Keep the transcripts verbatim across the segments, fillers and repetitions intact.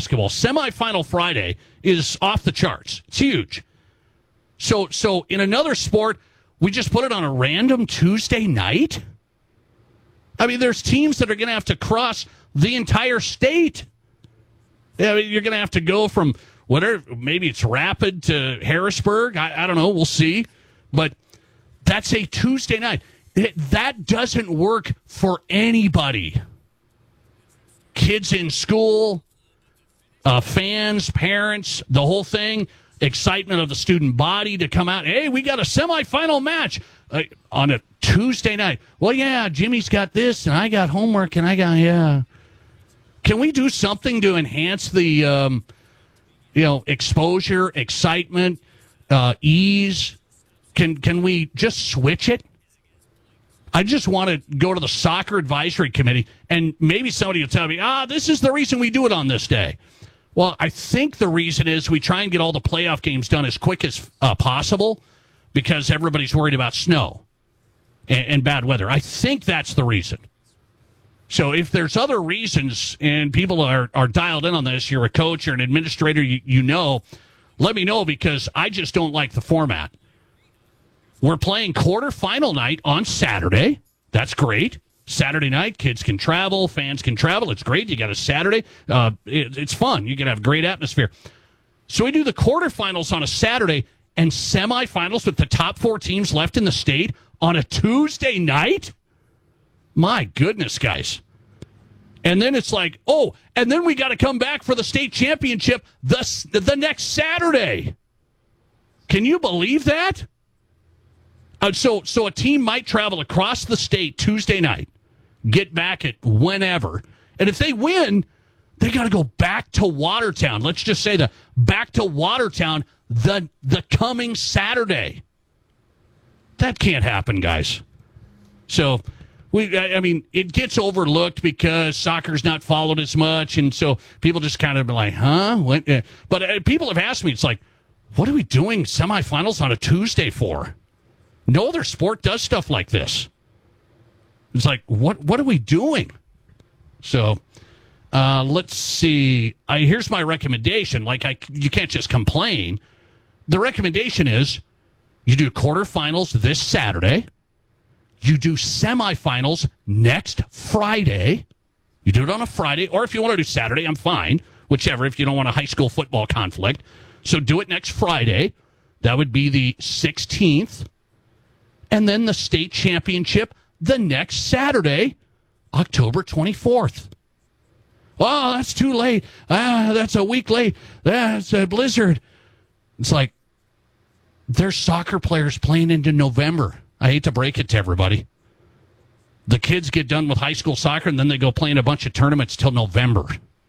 basketball, semifinal Friday is off the charts. It's huge. So, so in another sport, we just put it on a random Tuesday night? I mean, there's teams that are going to have to cross the entire state. Yeah, you're going to have to go from whatever, maybe it's Rapid to Harrisburg. I, I don't know. We'll see. But that's a Tuesday night. It, that doesn't work for anybody. Kids in school, uh, fans, parents, the whole thing. Excitement of the student body to come out. Hey, we got a semifinal match uh, on a Tuesday night. Well, yeah, Jimmy's got this, and I got homework, and I got, yeah. Can we do something to enhance the, um, you know, exposure, excitement, uh, ease? Can can we just switch it? I just want to go to the soccer advisory committee, and maybe somebody will tell me, ah, this is the reason we do it on this day. Well, I think the reason is we try and get all the playoff games done as quick as uh, possible because everybody's worried about snow and, and bad weather. I think that's the reason. So if there's other reasons and people are, are dialed in on this, you're a coach or an administrator, you, you know, let me know because I just don't like the format. We're playing quarterfinal night on Saturday. That's great. Saturday night, kids can travel, fans can travel. It's great. You got a Saturday. Uh, it, it's fun. You can have a great atmosphere. So we do the quarterfinals on a Saturday and semifinals with the top four teams left in the state on a Tuesday night? My goodness, guys. And then it's like, oh, and then we got to come back for the state championship the, the next Saturday. Can you believe that? Uh, so, so a team might travel across the state Tuesday night, get back at whenever, and if they win, they got to go back to Watertown. Let's just say the back to Watertown the the coming Saturday. That can't happen, guys. So, we I mean, it gets overlooked because soccer's not followed as much, and so people just kind of be like, huh? What? But uh, people have asked me, it's like, what are we doing semifinals on a Tuesday for? No other sport does stuff like this. It's like, what what are we doing? So, uh, let's see. I, here's my recommendation. Like, I, you can't just complain. The recommendation is you do quarterfinals this Saturday. You do semifinals next Friday. You do it on a Friday. Or if you want to do Saturday, I'm fine. Whichever, if you don't want a high school football conflict. So do it next Friday. That would be the sixteenth. And then the state championship the next Saturday, October twenty-fourth. Oh, that's too late. Ah, that's a week late. That's a blizzard. It's like, there's soccer players playing into November. I hate to break it to everybody. The kids get done with high school soccer, and then they go play in a bunch of tournaments till November.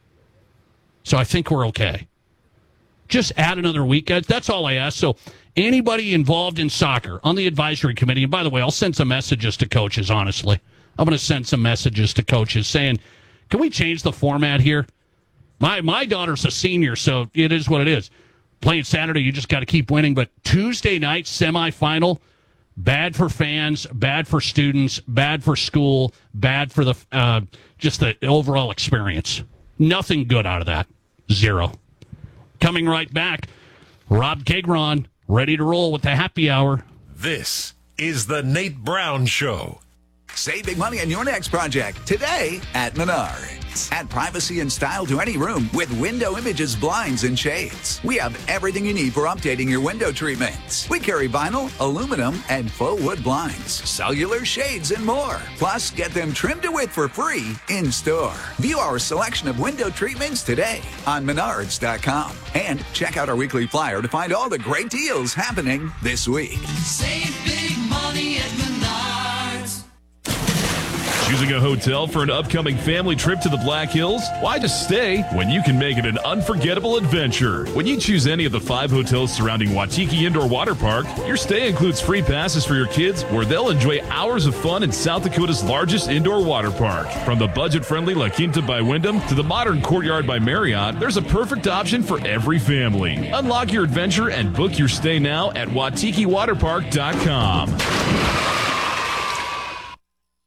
So I think we're okay. Just add another week, guys. That's all I ask. So anybody involved in soccer on the advisory committee, and by the way, I'll send some messages to coaches, honestly. I'm going to send some messages to coaches saying, can we change the format here? My my daughter's a senior, so it is what it is. Playing Saturday, you just got to keep winning. But Tuesday night semifinal, bad for fans, bad for students, bad for school, bad for the uh, just the overall experience. Nothing good out of that. Zero. Coming right back, Rob Kegron, ready to roll with the happy hour. This is the Nate Brown Show. Save big money on your next project today at Menards. Add privacy and style to any room with Window Images blinds and shades. We have everything you need for updating your window treatments. We carry vinyl, aluminum, and faux wood blinds, cellular shades, and more. Plus, get them trimmed to width for free in store. View our selection of window treatments today on menards dot com. And check out our weekly flyer to find all the great deals happening this week. Save big money at Menards. Choosing a hotel for an upcoming family trip to the Black Hills? Why just stay when you can make it an unforgettable adventure? When you choose any of the five hotels surrounding Wautiki Indoor Water Park, your stay includes free passes for your kids where they'll enjoy hours of fun in South Dakota's largest indoor water park. From the budget-friendly La Quinta by Wyndham to the modern Courtyard by Marriott, there's a perfect option for every family. Unlock your adventure and book your stay now at wautiki water park dot com.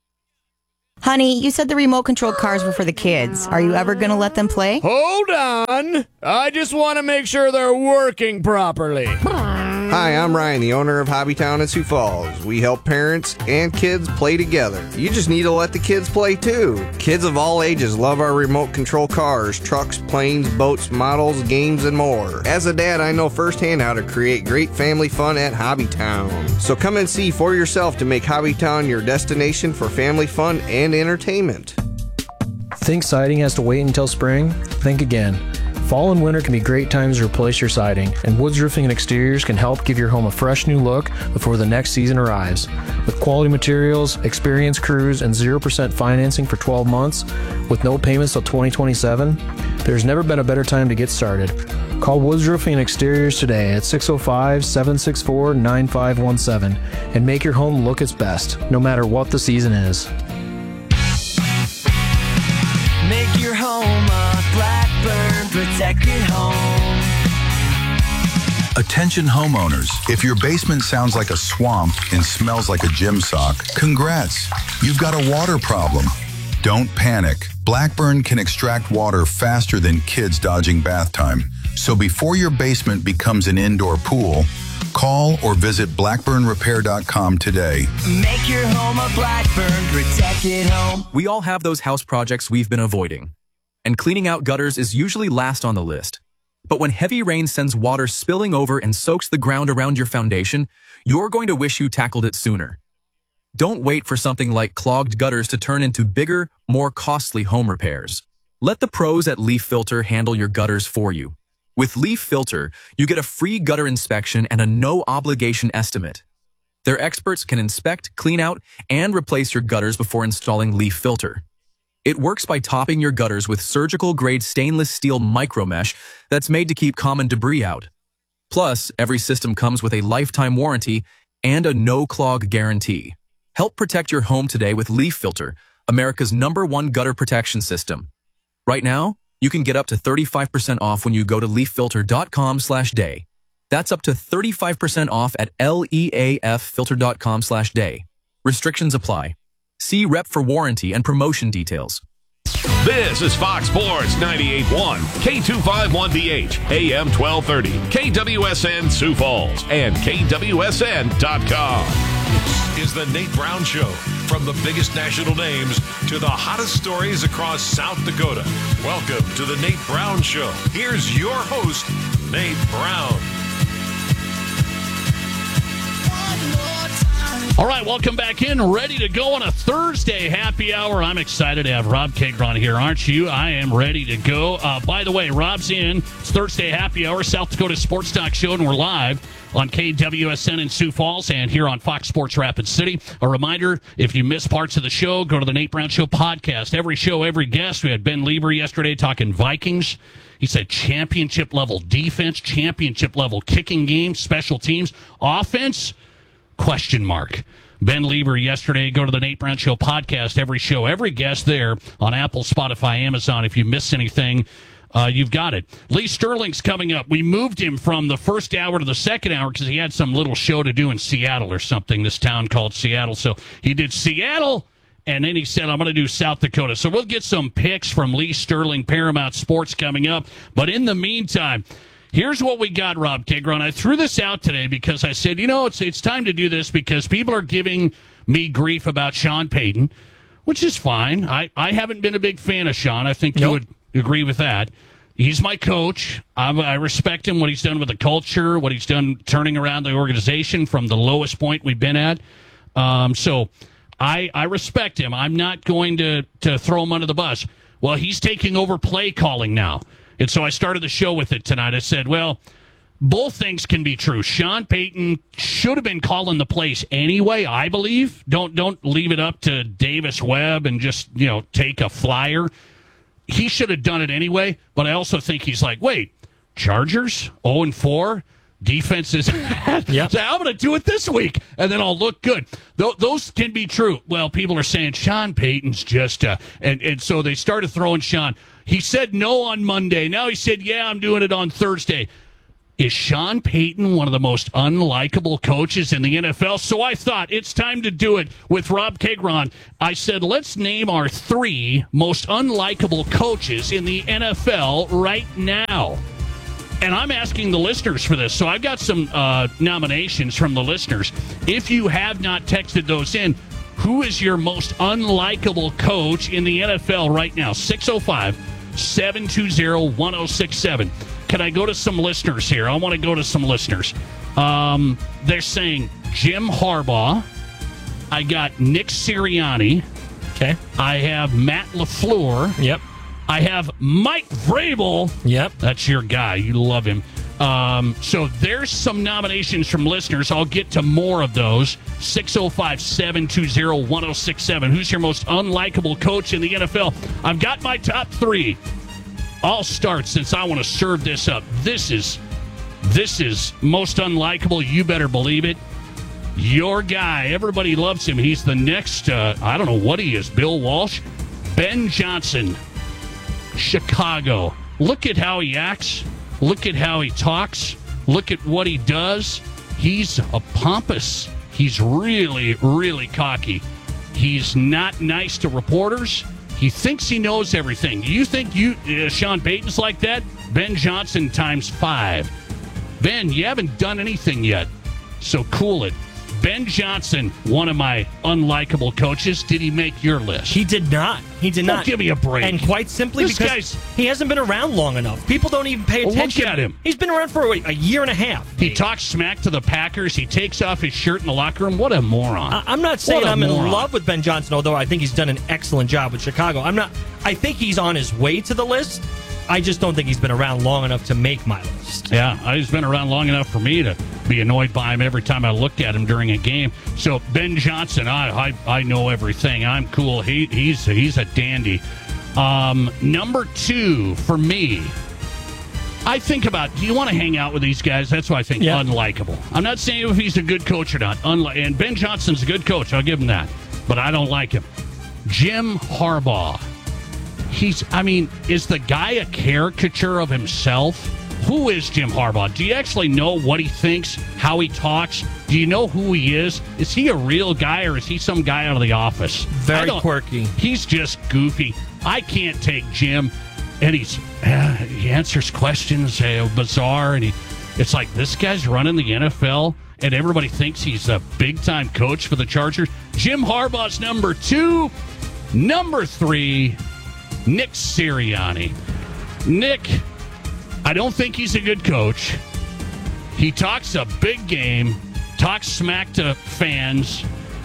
Honey, you said the remote control cars were for the kids. Are you ever going to let them play? Hold on. fun. I just want to make sure they're working properly. Hi, I'm Ryan, the owner of Hobbytown in Sioux Falls. We help parents and kids play together. You just need to let the kids play too. Kids of all ages love our remote control cars, trucks, planes, boats, models, games, and more. As a dad, I know firsthand how to create great family fun at Hobbytown. So come and see for yourself to make Hobbytown your destination for family fun and entertainment. Think siding has to wait until spring? Think again. Fall and winter can be great times to replace your siding, and Woods Roofing and Exteriors can help give your home a fresh new look before the next season arrives. With quality materials, experienced crews, and zero percent financing for twelve months, with no payments till twenty twenty-seven, there's never been a better time to get started. Call Woods Roofing and Exteriors today at six oh five, seven six four, nine five one seven and make your home look its best, no matter what the season is. Make your home a Blackburn protected home. Attention homeowners, if your basement sounds like a swamp and smells like a gym sock, congrats, you've got a water problem. Don't panic. Blackburn can extract water faster than kids dodging bath time. So before your basement becomes an indoor pool, call or visit blackburn repair dot com today. Make your home a Blackburn protected home. We all have those house projects we've been avoiding, and cleaning out gutters is usually last on the list. But when heavy rain sends water spilling over and soaks the ground around your foundation, you're going to wish you tackled it sooner. Don't wait for something like clogged gutters to turn into bigger, more costly home repairs. Let the pros at Leaf Filter handle your gutters for you. With Leaf Filter, you get a free gutter inspection and a no-obligation estimate. Their experts can inspect, clean out, and replace your gutters before installing Leaf Filter. It works by topping your gutters with surgical-grade stainless steel micromesh that's made to keep common debris out. Plus, every system comes with a lifetime warranty and a no-clog guarantee. Help protect your home today with Leaf Filter, America's number one gutter protection system. Right now, you can get up to thirty-five percent off when you go to leaf filter dot com slash day. That's up to thirty-five percent off at leaf filter dot com slash day. Restrictions apply. See rep for warranty and promotion details. This is Fox Sports ninety-eight point one, K two fifty-one B H, A M twelve thirty, K W S N Sioux Falls, and K W S N dot com. This is the Nate Brown Show. From the biggest national names to the hottest stories across South Dakota. Welcome to the Nate Brown Show. Here's your host, Nate Brown. All right, welcome back in. Ready to go on a Thursday happy hour. I'm excited to have Rob Kegron here, aren't you? I am ready to go. Uh, by the way, Rob's in. It's Thursday happy hour, South Dakota Sports Talk Show, and we're live on K W S N in Sioux Falls and here on Fox Sports Rapid City. A reminder, if you miss parts of the show, go to the Nate Brown Show podcast. Every show, every guest. We had Ben Lieber yesterday talking Vikings. He said championship-level defense, championship-level kicking game, special teams, offense, question mark. Ben Lieber yesterday. Go to the Nate Brown Show podcast. Every show, every guest there on Apple, Spotify, Amazon. If you miss anything, Uh, you've got it. Lee Sterling's coming up. We moved him from the first hour to the second hour because he had some little show to do in Seattle or something, this town called Seattle. So he did Seattle, and then he said, I'm going to do South Dakota. So we'll get some picks from Lee Sterling, Paramount Sports, coming up. But in the meantime, here's what we got, Rob Kegron. I threw this out today because I said, you know, it's it's time to do this because people are giving me grief about Sean Payton, which is fine. I, I haven't been a big fan of Sean. I think you nope. would agree with that. He's my coach. I, I respect him, what he's done with the culture, what he's done turning around the organization from the lowest point we've been at. Um, so I I respect him. I'm not going to, to throw him under the bus. Well, he's taking over play calling now. And so I started the show with it tonight. I said, well, both things can be true. Sean Payton should have been calling the plays anyway, I believe. Don't don't leave it up to Davis Webb and just, you know, take a flyer. He should have done it anyway, but I also think he's like, wait, Chargers, oh and four, defenses, yep. So I'm going to do it this week, and then I'll look good. Th- those can be true. Well, people are saying Sean Payton's just, uh, and, and so they started throwing Sean. He said no on Monday. Now he said, yeah, I'm doing it on Thursday. Is Sean Payton one of the most unlikable coaches in the N F L? So I thought it's time to do it with Rob Kegron. I said, let's name our three most unlikable coaches in the N F L right now. And I'm asking the listeners for this. So I've got some uh, nominations from the listeners. If you have not texted those in, who is your most unlikable coach in the N F L right now? six oh five, seven two zero, one oh six seven. Can I go to some listeners here? I want to go to some listeners. Um, they're saying Jim Harbaugh. I got Nick Sirianni. Okay. I have Matt LaFleur. Yep. I have Mike Vrabel. Yep. That's your guy. You love him. Um, so there's some nominations from listeners. I'll get to more of those. six oh five, seven two zero, one oh six seven. Who's your most unlikable coach in the N F L? I've got my top three. I'll start since I want to serve this up. This is this is most unlikable. You better believe it. Your guy. Everybody loves him. He's the next, uh, I don't know what he is, Bill Walsh? Ben Johnson, Chicago. Look at how he acts. Look at how he talks. Look at what he does. He's a pompous. He's really, really cocky. He's not nice to reporters. He thinks he knows everything. You think you uh, Sean Payton's like that? Ben Johnson times five. Ben, you haven't done anything yet, so cool it. Ben Johnson, one of my unlikable coaches. Did he make your list? He did not. He did Don't not. give me a break. And quite simply This because guy's- he hasn't been around long enough. People don't even pay Well, look attention. at him. He's been around for a, a year and a half. He talks smack to the Packers. He takes off his shirt in the locker room. What a moron. I, I'm not saying What a I'm in moron. love with Ben Johnson, although I think he's done an excellent job with Chicago. I'm not. I think he's on his way to the list. I just don't think he's been around long enough to make my list. Yeah, he's been around long enough for me to be annoyed by him every time I look at him during a game. So Ben Johnson, I I, I know everything. I'm cool. He he's he's a dandy. Um, number two for me, I think about, do you want to hang out with these guys? That's why I think Yeah. unlikable. I'm not saying if he's a good coach or not. Unli- and Ben Johnson's a good coach. I'll give him that. But I don't like him. Jim Harbaugh. He's, I mean, is the guy a caricature of himself? Who is Jim Harbaugh? Do you actually know what he thinks, how he talks? Do you know who he is? Is he a real guy or is he some guy out of the office? I Very don't- quirky. He's just goofy. I can't take Jim, and he's uh, he answers questions uh, bizarre, and he it's like this guy's running the N F L, and everybody thinks he's a big time coach for the Chargers. Jim Harbaugh's number two, number three, Nick Sirianni. Nick, I don't think he's a good coach. He talks a big game, talks smack to fans.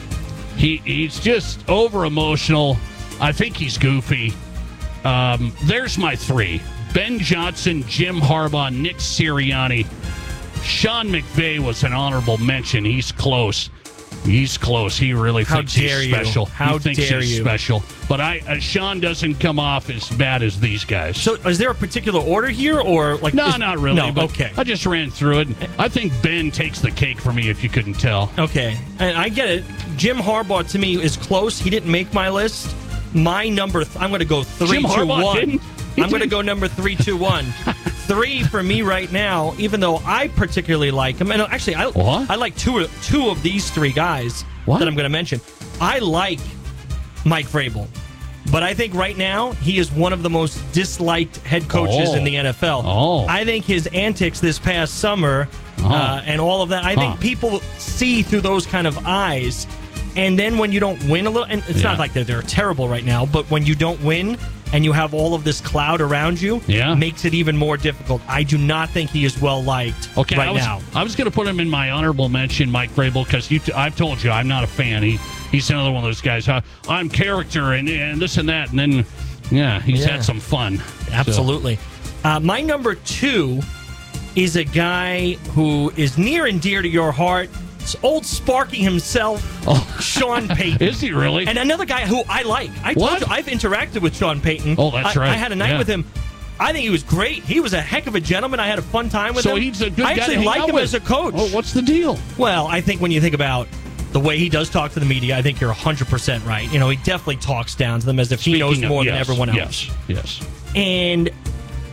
He he's just over emotional. I think he's goofy. Um, there's my three. Ben Johnson, Jim Harbaugh, Nick Sirianni. Sean McVay was an honorable mention. He's close. He's close. He really How thinks dare he's you. special. How he thinks dare he's you. special. But I, uh, Sean doesn't come off as bad as these guys. So, is there a particular order here, or like? no, is- not really. No, but okay. I just ran through it. I think Ben takes the cake for me, if you couldn't tell. Okay, and I get it. Jim Harbaugh to me is close. He didn't make my list. My number, th- I'm going to go three, Jim two, Harbaugh one. didn't? He I'm going to didn't? go number three, two, one. Three for me right now. Even though I particularly like him, and actually, I What? I like two of two of these three guys What? that I'm going to mention. I like Mike Vrabel, but I think right now he is one of the most disliked head coaches Oh. in the N F L. Oh. I think his antics this past summer Oh. uh, and all of that. I Huh. think people see through those kind of eyes. And then when you don't win a little, and it's Yeah. not like they're, they're terrible right now, but when you don't win and you have all of this cloud around you, Yeah. makes it even more difficult. I do not think he is well liked Okay, right I was, now. I was going to put him in my honorable mention, Mike Vrabel, because you t- I've told you I'm not a fan. He he's another one of those guys. Uh, I'm character and, and this and that, and then yeah, he's Yeah. had some fun. Absolutely. Uh, my number two is a guy who is near and dear to your heart. It's old Sparky himself, Oh. Sean Payton. Is he really? And another guy who I like. I told What? you, I've interacted with Sean Payton. Oh, that's I, right. I had a night Yeah. with him. I think he was great. He was a heck of a gentleman. I had a fun time with so him. he's a good I guy to actually hang like out him with. as a coach. Oh, what's the deal? Well, I think when you think about the way he does talk to the media, I think you're one hundred percent right. You know, he definitely talks down to them as if he knows Speaking of- more than yes, everyone else. Yes, yes. And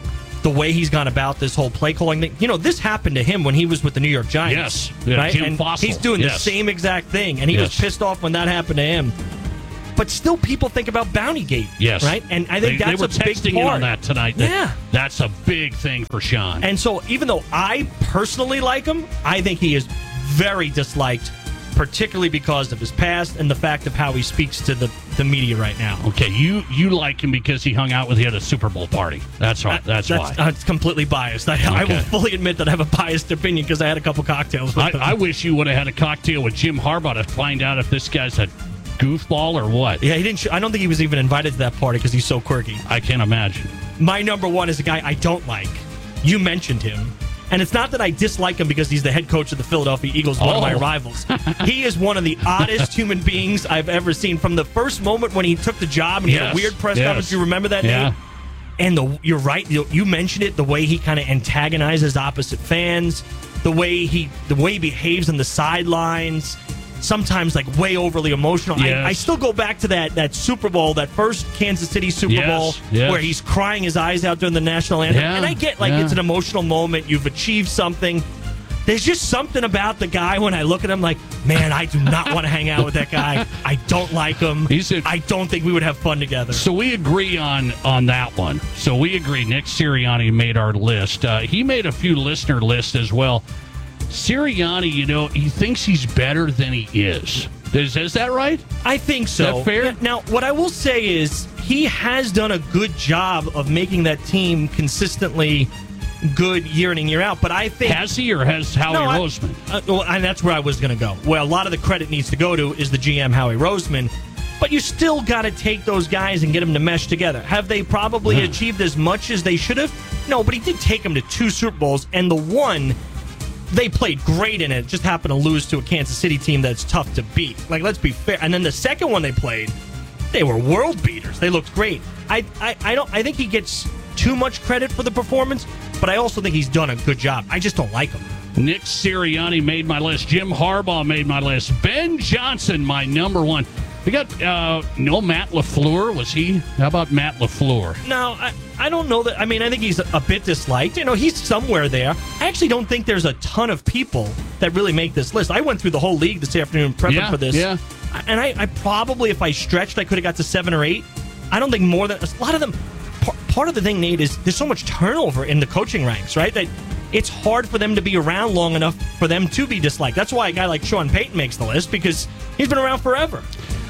the way he's gone about this whole play calling thing. You know, this happened to him when he was with the New York Giants. Yes. Yeah, right? Jim and Fossil. He's doing Yes. the same exact thing, and he Yes. was pissed off when that happened to him. But still, people think about Bountygate. Yes. Right? And I think they, that's they were a big texting part. in on that tonight. That- Yeah. That's a big thing for Sean. And so, even though I personally like him, I think he is very disliked, particularly because of his past and the fact of how he speaks to the, the media right now. Okay, you you like him because he hung out with you at a Super Bowl party. That's right. That's, That's why. uh, it's completely biased. I, I will Okay. fully admit that I have a biased opinion because I had a couple cocktails with I, him. I wish you would have had a cocktail with Jim Harbaugh to find out if this guy's a goofball or what. Yeah, he didn't. Sh- I don't think he was even invited to that party because he's so quirky. I can't imagine. My number one is a guy I don't like. You mentioned him. And it's not that I dislike him because he's the head coach of the Philadelphia Eagles, one Oh. of my rivals. He is one of the oddest human beings I've ever seen. From the first moment when he took the job and he had Yes. a weird press Yes. conference, you remember that Yeah. name? And the, you're right. You, you mentioned it. The way he kind of antagonizes opposite fans, the way he the way he behaves on the sidelines. Sometimes like way overly emotional. Yes. I, I still go back to that that Super Bowl, that first Kansas City Super Yes, Bowl, yes. where he's crying his eyes out during the national anthem. Yeah, And I get like yeah. it's an emotional moment. You've achieved something. There's just something about the guy when I look at him like, man, I do not want to hang out with that guy. I don't like him. He's a- I don't think we would have fun together. So we agree on on that one. So we agree. Nick Sirianni made our list. Uh, he made a few listener lists as well. Sirianni, you know, he thinks he's better than he is. Is, is that right? I think so. Is that fair? Yeah, now, what I will say is he has done a good job of making that team consistently good year in and year out. But I think Has he or has Howie No, I- Roseman? Uh, well, and that's where I was going to go. Where a lot of the credit needs to go to is the G M, Howie Roseman. But you still got to take those guys and get them to mesh together. Have they probably Yeah. achieved as much as they should have? No, but he did take them to two Super Bowls, and the one, they played great in it. Just happened to lose to a Kansas City team that's tough to beat. Like, let's be fair. And then the second one they played, they were world beaters. They looked great. I, I, I don't. I think he gets too much credit for the performance, but I also think he's done a good job. I just don't like him. Nick Sirianni made my list. Jim Harbaugh made my list. Ben Johnson, my number one. We got, uh, no, Matt LaFleur. Was he? How about Matt LaFleur? No, I, I don't know that. I mean, I think he's a bit disliked. You know, he's somewhere there. I actually don't think there's a ton of people that really make this list. I went through the whole league this afternoon prepping Yeah, for this. yeah. And I, I probably, if I stretched, I could have got to seven or eight. I don't think more than a lot of them. P- part of the thing, Nate, is there's so much turnover in the coaching ranks, right? That it's hard for them to be around long enough for them to be disliked. That's why a guy like Sean Payton makes the list, because he's been around forever.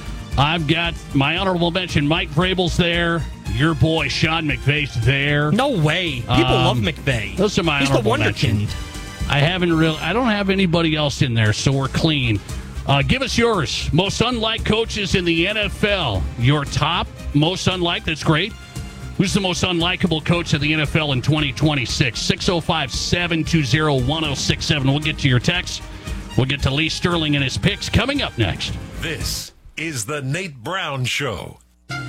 I've got my honorable mention. Mike Vrabel's there. Your boy Sean McVay's there. No way. People Um, love McVay. Those are my He's the honorable wonderkind. mention. I haven't real. I don't have anybody else in there, so we're clean. Uh, give us yours. Most unlike coaches in the N F L. Your top most unlike. That's great. Who's the most unlikable coach of the N F L in twenty twenty-six? six oh five, seven two zero, one oh six seven. We'll get to your text. We'll get to Lee Sterling and his picks coming up next. This is the Nate Brown Show.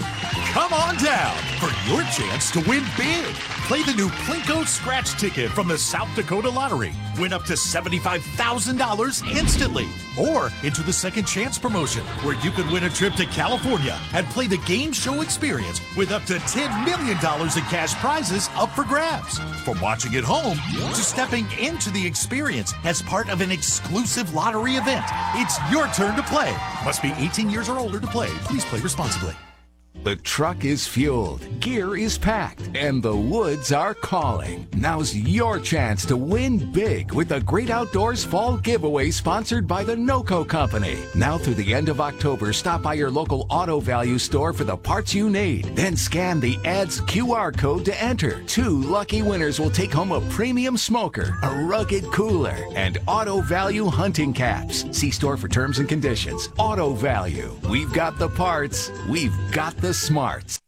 Come on down for your chance to win big. Play the new Plinko Scratch Ticket from the South Dakota Lottery. Win up to seventy-five thousand dollars instantly. Or enter the Second Chance promotion, where you could win a trip to California and play the game show experience with up to ten million dollars in cash prizes up for grabs. From watching at home to stepping into the experience as part of an exclusive lottery event, it's your turn to play. Must be eighteen years or older to play. Please play responsibly. The truck is fueled, gear is packed, and the woods are calling. Now's your chance to win big with the Great Outdoors Fall Giveaway sponsored by the NOCO Company. Now through the end of October, stop by your local Auto Value store for the parts you need. Then scan the ad's Q R code to enter. Two lucky winners will take home a premium smoker, a rugged cooler, and Auto Value hunting caps. See store for terms and conditions. Auto Value. We've got the parts. We've got the smarts.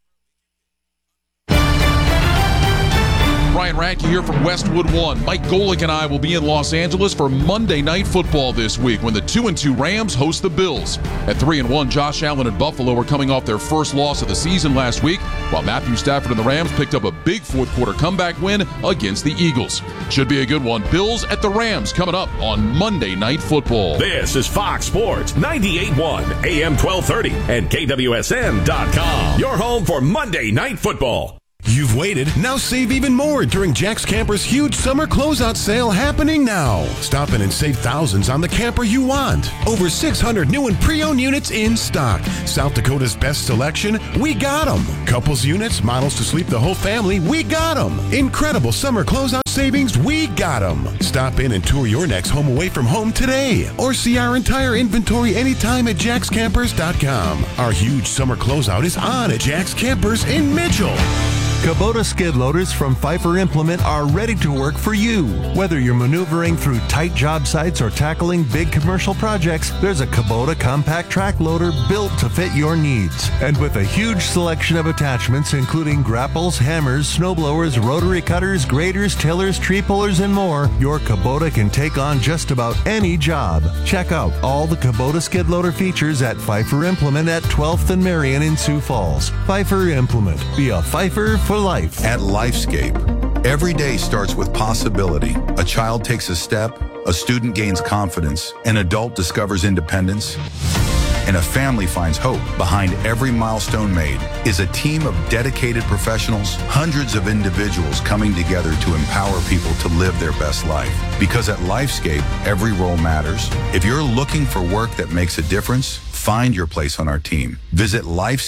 Ryan Radke here from Westwood One. Mike Golick and I will be in Los Angeles for Monday Night Football this week when the two and two Rams host the Bills. At three and one, Josh Allen and Buffalo are coming off their first loss of the season last week, while Matthew Stafford and the Rams picked up a big fourth quarter comeback win against the Eagles. Should be a good one. Bills at the Rams coming up on Monday Night Football. This is Fox Sports ninety-eight point one, A M twelve thirty, and K W S N dot com. Your home for Monday Night Football. You've waited, now save even more during Jack's Camper's huge summer closeout sale happening now. Stop in and save thousands on the camper you want. Over six hundred new and pre-owned units in stock. South Dakota's best selection, we got them. Couples units, models to sleep the whole family, we got them. Incredible summer closeout savings, we got them. Stop in and tour your next home away from home today. Or see our entire inventory anytime at jacks campers dot com. Our huge summer closeout is on at Jack's Campers in Mitchell. Kubota skid loaders from Pfeiffer Implement are ready to work for you. Whether you're maneuvering through tight job sites or tackling big commercial projects, there's a Kubota compact track loader built to fit your needs. And with a huge selection of attachments, including grapples, hammers, snowblowers, rotary cutters, graders, tillers, tree pullers, and more, your Kubota can take on just about any job. Check out all the Kubota skid loader features at Pfeiffer Implement at twelfth and Marion in Sioux Falls. Pfeiffer Implement. Be a Pfeiffer for life. At Lifescape, every day starts with possibility. A child takes a step, a student gains confidence, an adult discovers independence, and a family finds hope. Behind every milestone made is a team of dedicated professionals, hundreds of individuals coming together to empower people to live their best life. Because at Lifescape, every role matters. If you're looking for work that makes a difference, find your place on our team. Visit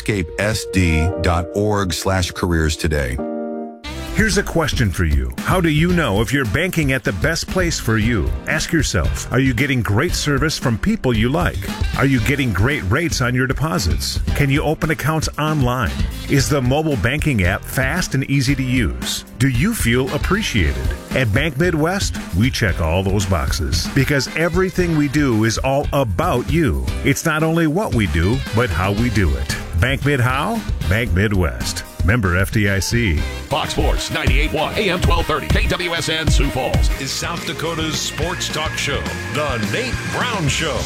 lifescapesd.org slash careers today. Here's a question for you. How do you know if you're banking at the best place for you? Ask yourself, are you getting great service from people you like? Are you getting great rates on your deposits? Can you open accounts online? Is the mobile banking app fast and easy to use? Do you feel appreciated? At Bank Midwest, we check all those boxes because everything we do is all about you. It's not only what we do, but how we do it. Bank Mid how? Bank Midwest. Member F D I C. Fox Sports ninety-eight point one A M twelve thirty K W S N Sioux Falls is South Dakota's sports talk show, The Nate Brown Show.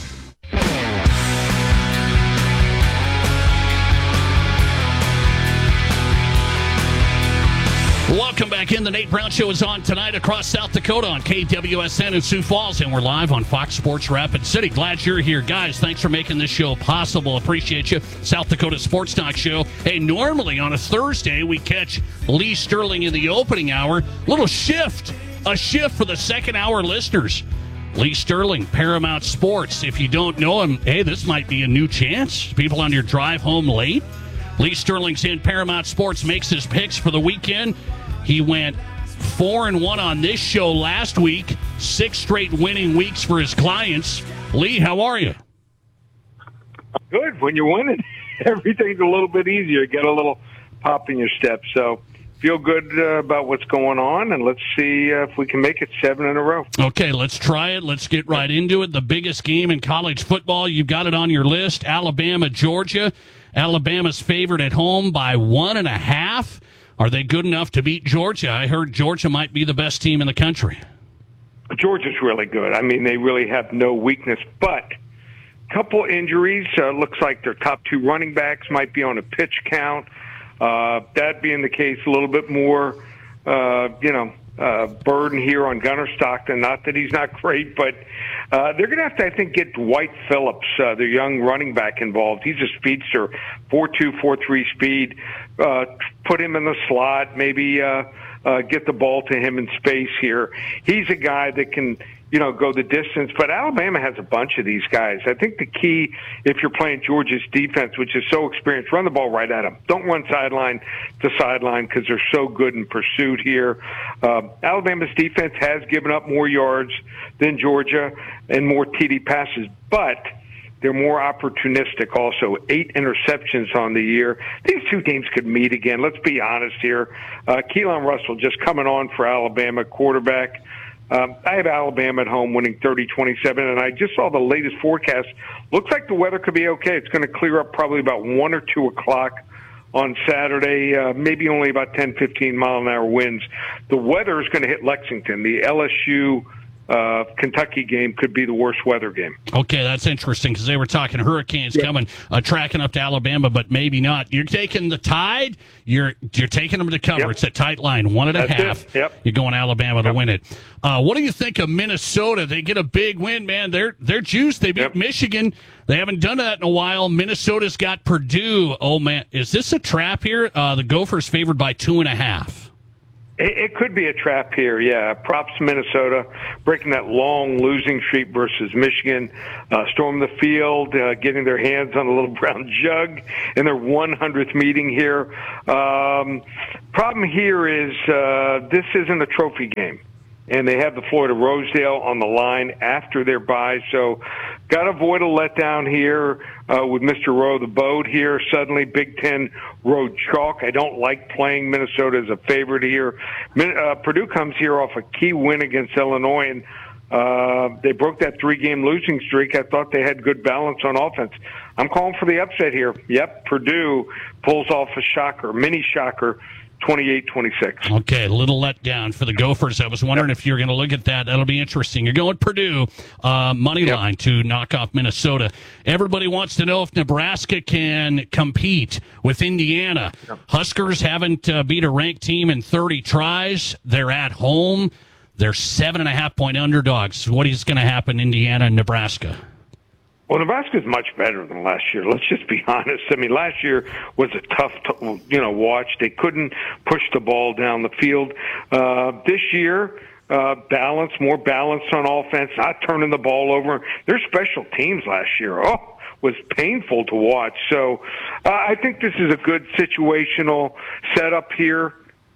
Welcome back in. The Nate Brown Show is on tonight across South Dakota on K W S N in Sioux Falls, and we're live on Fox Sports Rapid City. Glad you're here. Guys, thanks for making this show possible. Appreciate you. South Dakota Sports Talk Show. Hey, normally on a Thursday, we catch Lee Sterling in the opening hour. Little shift. A shift for the second hour listeners. Lee Sterling, Paramount Sports. If you don't know him, hey, this might be a new chance. People on your drive home late. Lee Sterling's in Paramount Sports, makes his picks for the weekend. He went four and one on this show last week. Six straight winning weeks for his clients. Lee, how are you? Good. When you're winning, everything's a little bit easier. Get a little pop in your step. So feel good uh, about what's going on, and let's see uh, if we can make it seven in a row. Okay, let's try it. Let's get right into it. The biggest game in college football. You've got it on your list. Alabama, Georgia. Alabama's favored at home by one and a half. Are they good enough to beat Georgia? I heard Georgia might be the best team in the country. Georgia's really good. I mean, they really have no weakness, but a couple injuries. Uh, looks like their top two running backs might be on a pitch count. Uh, that being the case, a little bit more, uh, you know, uh, burden here on Gunnar Stockton. Not that he's not great, but uh, they're going to have to, I think, get Dwight Phillips, uh, their young running back, involved. He's a speedster, four two, four three speed. Uh, put him in the slot, maybe uh, uh, get the ball to him in space here. He's a guy that can, you know, go the distance. But Alabama has a bunch of these guys. I think the key, if you're playing Georgia's defense, which is so experienced, run the ball right at them. Don't run sideline to sideline because they're so good in pursuit here. Uh, Alabama's defense has given up more yards than Georgia and more T D passes, but they're more opportunistic also. Eight interceptions on the year. These two teams could meet again. Let's be honest here. Uh, Keelan Russell just coming on for Alabama, quarterback. Um, I have Alabama at home winning thirty twenty-seven, and I just saw the latest forecast. Looks like the weather could be okay. It's going to clear up probably about one or two o'clock on Saturday, uh, maybe only about ten, fifteen mile an hour winds. The weather is going to hit Lexington. The L S U uh, Kentucky game could be the worst weather game. Okay, that's interesting because they were talking hurricanes yeah. coming, uh, tracking up to Alabama, but maybe not. You're taking the Tide. You're you're taking them to cover. Yep. It's a tight line, one and a that's half. It. Yep. You're going Alabama to yep. win it. Uh, what do you think of Minnesota? They get a big win, man. They're they're juiced. They beat yep. Michigan. They haven't done that in a while. Minnesota's got Purdue. Oh man, is this a trap here? Uh, the Gophers favored by two and a half. It, it could be a trap here, yeah. Props to Minnesota, breaking that long losing streak versus Michigan, uh, storm the field, uh, getting their hands on a little brown jug in their one hundredth meeting here. Um, problem here is uh, this isn't a trophy game, and they have the Florida Rosedale on the line after their bye, so got to avoid a letdown here uh, with Mister Rowe the Boat here. Suddenly, Big Ten road chalk. I don't like playing Minnesota as a favorite here. Min- uh, Purdue comes here off a key win against Illinois, and uh, they broke that three-game losing streak. I thought they had good balance on offense. I'm calling for the upset here. Yep, Purdue pulls off a shocker, mini shocker, twenty-eight twenty-six. Okay, a little letdown for the Gophers. I was wondering yep. if you're going to look at that. That'll be interesting. You're going Purdue, uh, money yep. line to knock off Minnesota. Everybody wants to know if Nebraska can compete with Indiana. Yep. Huskers haven't uh, beat a ranked team in thirty tries. They're at home. They're seven and a half point underdogs. What is going to happen, Indiana and Nebraska? Well, Nebraska's much better than last year. Let's just be honest. I mean, last year was a tough, t- you know, watch. They couldn't push the ball down the field. Uh, this year, uh, balance, more balance on offense, not turning the ball over. Their special teams last year, oh, was painful to watch. So uh, I think this is a good situational setup here.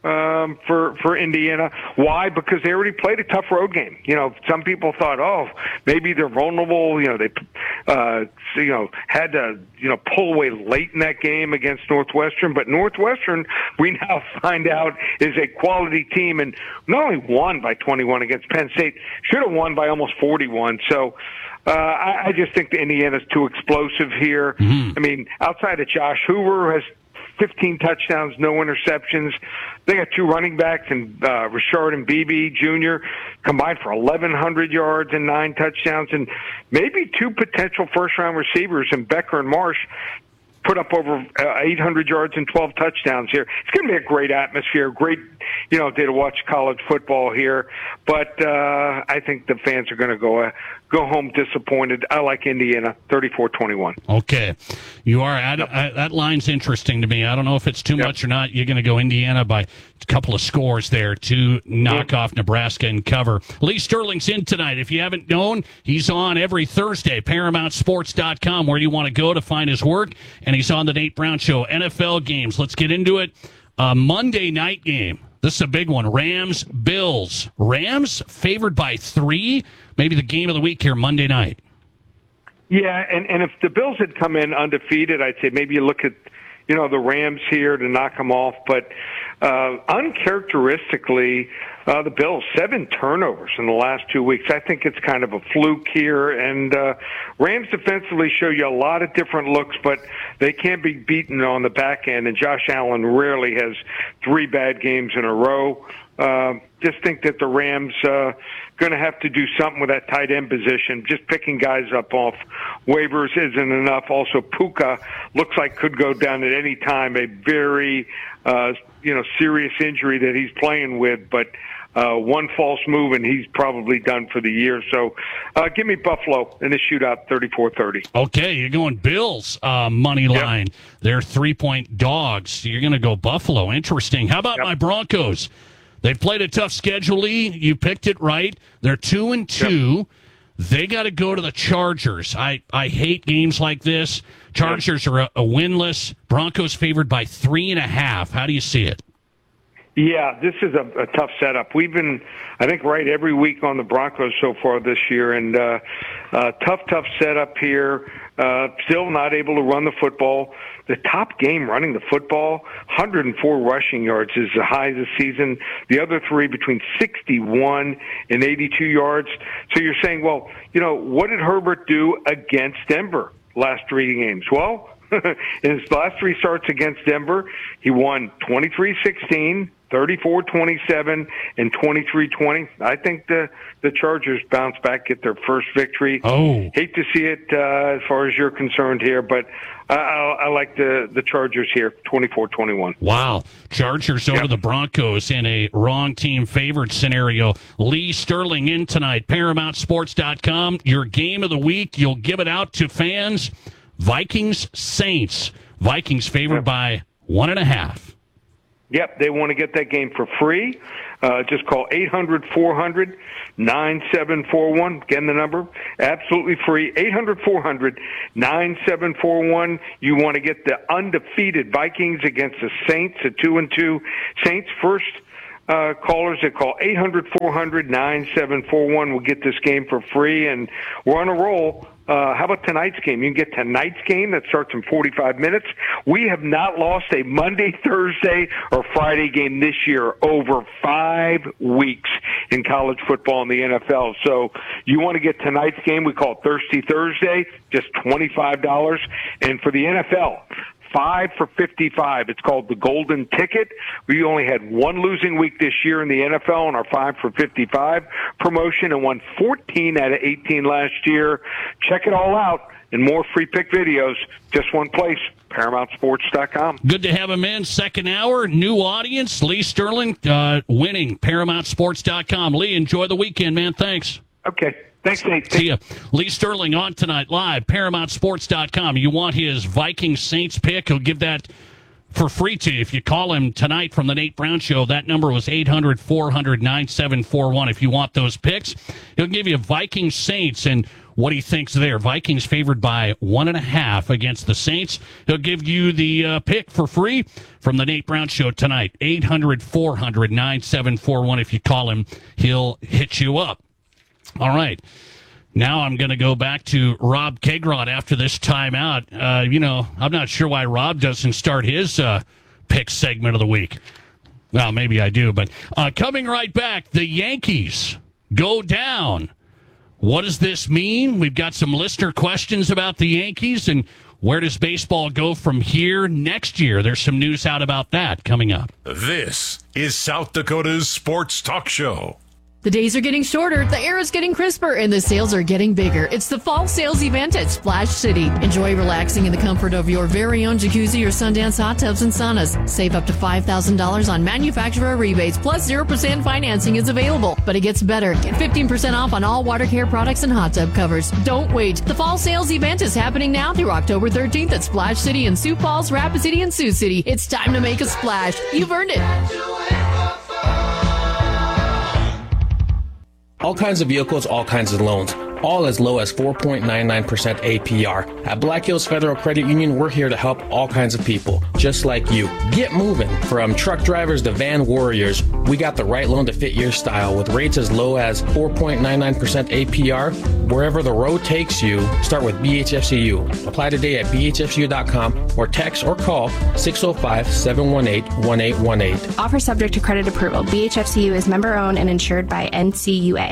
Um, for for Indiana. Why? Because they already played a tough road game. You know, some people thought, oh, maybe they're vulnerable. You know, they, uh, you know, had to, you know, pull away late in that game against Northwestern. But Northwestern, we now find out, is a quality team, and not only won by twenty-one against Penn State, should have won by almost forty-one. So. Uh, I, I just think the Indiana's too explosive here. Mm-hmm. I mean, outside of Josh Hoover, has fifteen touchdowns, no interceptions. They got two running backs, and uh, Richard and Beebe Junior combined for eleven hundred yards and nine touchdowns, and maybe two potential first-round receivers, and Becker and Marsh put up over uh, eight hundred yards and twelve touchdowns here. It's going to be a great atmosphere, great, you know, day to watch college football here. But uh, I think the fans are going to go uh, go home disappointed. I like Indiana, thirty-four twenty-one. Okay. You are. I, yep. I, that line's interesting to me. I don't know if it's too yep. much or not. You're going to go Indiana by a couple of scores there to knock yep. off Nebraska and cover. Lee Sterling's in tonight. If you haven't known, he's on every Thursday, paramount sports dot com, where you want to go to find his work. And he's on the Nate Brown Show. N F L games. Let's get into it. Uh, Monday night game. This is a big one. Rams, Bills. Rams favored by three. Maybe the game of the week here Monday night. Yeah, and, and if the Bills had come in undefeated, I'd say maybe you look at, you know, the Rams here to knock them off. But uh, uncharacteristically, uh, the Bills, seven turnovers in the last two weeks. I think it's kind of a fluke here. And uh, Rams defensively show you a lot of different looks, but they can't be beaten on the back end. And Josh Allen rarely has three bad games in a row. Uh, just think that the Rams uh, going to have to do something with that tight end position. Just picking guys up off waivers isn't enough. Also, Puka looks like could go down at any time. A very uh, you know serious injury that he's playing with, but uh, one false move and he's probably done for the year. So, uh, give me Buffalo in the shootout, thirty-four thirty. Okay, you're going Bills uh, money line. Yep. They're three point dogs. You're going to go Buffalo. Interesting. How about yep. my Broncos? They've played a tough schedule, Lee. You picked it right. They're two and two. Yep. They got to go to the Chargers. I, I hate games like this. Chargers yep. are a, a winless. Broncos favored by three and a half. How do you see it? Yeah, this is a, a tough setup. We've been, I think, right every week on the Broncos so far this year, and uh, uh, tough, tough setup here. Uh, still not able to run the football. The top game running the football, one hundred four rushing yards is the high this season. The other three between sixty-one and eighty-two yards. So you're saying, well, you know, what did Herbert do against Denver last three games? Well, in his last three starts against Denver, he won twenty-three sixteen, thirty-four twenty-seven and twenty-three twenty. I think the the Chargers bounce back, get their first victory. Oh, hate to see it uh, as far as you're concerned here, but I, I, I like the the Chargers here, twenty-four twenty-one. Wow, Chargers over Yep. the Broncos in a wrong team favored scenario. Lee Sterling in tonight. Paramount Sports dot com. Your game of the week. You'll give it out to fans. Vikings Saints. Vikings favored Yep. by one and a half. Yep, they want to get that game for free. Uh, just call eight hundred four hundred nine seven four one. Again, the number, absolutely free, eight hundred four hundred nine seven four one. You want to get the undefeated Vikings against the Saints, a two and two. Saints first uh, callers that call eight hundred four hundred nine seven four one will get this game for free, and we're on a roll. Uh, how about tonight's game? You can get tonight's game that starts in forty-five minutes. We have not lost a Monday, Thursday, or Friday game this year over five weeks in college football and the N F L. So you want to get tonight's game, we call it Thirsty Thursday, just twenty-five dollars. And for the N F L, Five for fifty-five. It's called the Golden Ticket. We only had one losing week this year in the N F L on our five for fifty-five promotion and won fourteen out of eighteen last year. Check it all out and more free pick videos. Just one place, Paramount Sports dot com. Good to have him in. Second hour, new audience. Lee Sterling uh, winning, Paramount Sports dot com. Lee, enjoy the weekend, man. Thanks. Okay. Thanks, Nate. See ya. Lee Sterling on tonight live, Paramount Sports dot com. You want his Vikings Saints pick? He'll give that for free to you if you call him tonight from the Nate Brown Show. That number was eight hundred four hundred nine seven four one. If you want those picks, he'll give you Vikings Saints and what he thinks there. Vikings favored by one and a half against the Saints. He'll give you the uh, pick for free from the Nate Brown Show tonight. eight hundred four hundred nine seven four one. If you call him, he'll hit you up. All right. Now I'm going to go back to Rob Kegrod after this timeout. Uh, you know, I'm not sure why Rob doesn't start his uh, pick segment of the week. Well, maybe I do, but uh, coming right back, the Yankees go down. What does this mean? We've got some listener questions about the Yankees, and where does baseball go from here next year? There's some news out about that coming up. This is South Dakota's Sports Talk Show. The days are getting shorter, the air is getting crisper, and the sales are getting bigger. It's the fall sales event at Splash City. Enjoy relaxing in the comfort of your very own jacuzzi or Sundance hot tubs and saunas. Save up to five thousand dollars on manufacturer rebates, plus zero percent financing is available. But it gets better. Get fifteen percent off on all water care products and hot tub covers. Don't wait. The fall sales event is happening now through October thirteenth at Splash City in Sioux Falls, Rapid City, and Sioux City. It's time to make a splash. You've earned it. All kinds of vehicles, all kinds of loans, all as low as four point nine nine percent A P R. At Black Hills Federal Credit Union, we're here to help all kinds of people, just like you. Get moving. From truck drivers to van warriors, we got the right loan to fit your style with rates as low as four point nine nine percent A P R. Wherever the road takes you, start with B H F C U. Apply today at B H F C U dot com or text or call six oh five, seven one eight, one eight one eight. Offer subject to credit approval. B H F C U is member owned and insured by N C U A.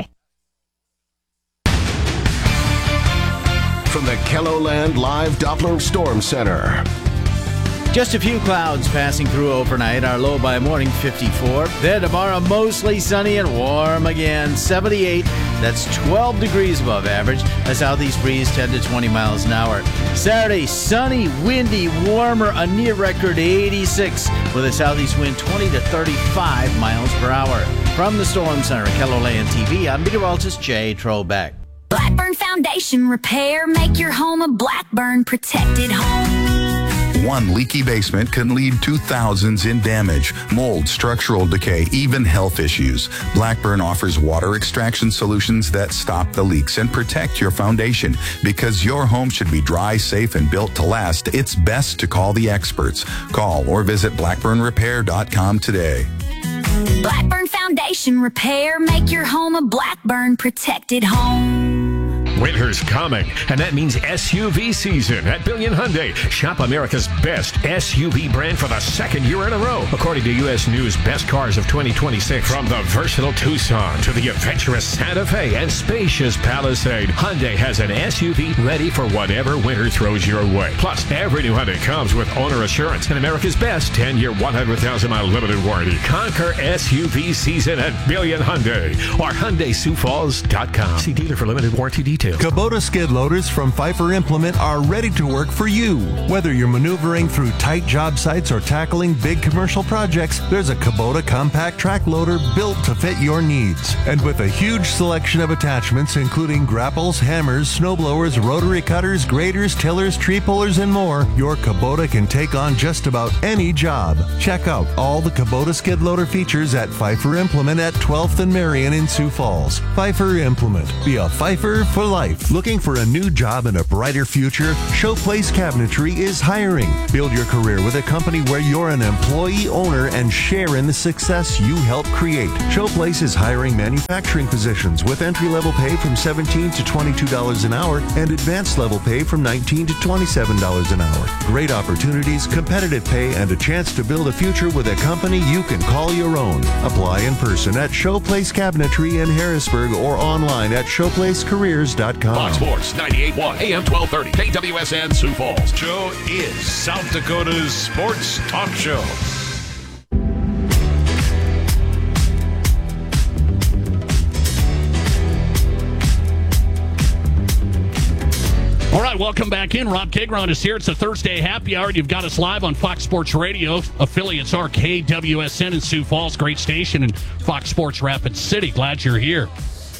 From the KELOLAND Live Doppler Storm Center. Just a few clouds passing through overnight. Our low by morning, fifty-four. Then tomorrow, mostly sunny and warm again, seventy-eight. That's twelve degrees above average. A southeast breeze, ten to twenty miles an hour. Saturday, sunny, windy, warmer, a near record eighty-six. With a southeast wind, twenty to thirty-five miles per hour. From the Storm Center, KELOLAND T V, I'm meteorologist Jay Trobeck. Blackburn Foundation Repair. Make your home a Blackburn protected home. One leaky basement can lead to thousands in damage, mold, structural decay, even health issues. Blackburn offers water extraction solutions that stop the leaks and protect your foundation. Because your home should be dry, safe, and built to last, it's best to call the experts. Call or visit blackburn repair dot com today. Blackburn Foundation Repair. Make your home a Blackburn protected home. Winter's coming, and that means S U V season at Billion Hyundai. Shop America's best S U V brand for the second year in a row, according to U S News Best Cars of twenty twenty-six. From the versatile Tucson to the adventurous Santa Fe and spacious Palisade, Hyundai has an S U V ready for whatever winter throws your way. Plus, every new Hyundai comes with owner assurance and America's best ten-year, one hundred thousand mile limited warranty. Conquer S U V season at Billion Hyundai or Hyundai Sioux Falls dot com. See dealer for limited warranty details. Kubota skid loaders from Pfeiffer Implement are ready to work for you. Whether you're maneuvering through tight job sites or tackling big commercial projects, there's a Kubota compact track loader built to fit your needs. And with a huge selection of attachments, including grapples, hammers, snowblowers, rotary cutters, graders, tillers, tree pullers, and more, your Kubota can take on just about any job. Check out all the Kubota skid loader features at Pfeiffer Implement at twelfth and Marion in Sioux Falls. Pfeiffer Implement. Be a Pfeiffer for life. Looking for a new job and a brighter future? Showplace Cabinetry is hiring. Build your career with a company where you're an employee owner and share in the success you help create. Showplace is hiring manufacturing positions with entry-level pay from seventeen dollars to twenty-two dollars an hour and advanced level pay from nineteen dollars to twenty-seven dollars an hour. Great opportunities, competitive pay, and a chance to build a future with a company you can call your own. Apply in person at Showplace Cabinetry in Harrisburg or online at showplace careers dot com. Fox Sports ninety-eight point one A M twelve thirty K W S N Sioux Falls. Show is South Dakota's sports talk show. All right, welcome back in. Rob Kagron is here. It's a Thursday happy hour. You've got us live on Fox Sports Radio. Affiliates are K W S N in Sioux Falls, great station, and Fox Sports Rapid City. Glad you're here.